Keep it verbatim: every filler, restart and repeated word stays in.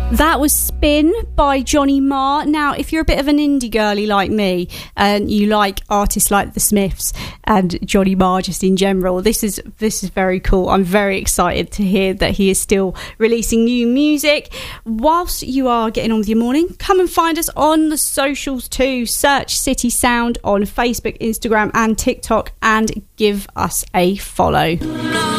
That was Spin by Johnny Marr. Now, if you're a bit of an indie girly like me and you like artists like the Smiths and Johnny Marr just in general, this is this is very cool. I'm very excited to hear that he is still releasing new music. Whilst you are getting on with your morning, come and find us on the socials too. Search City Sound on Facebook, Instagram and TikTok and give us a follow.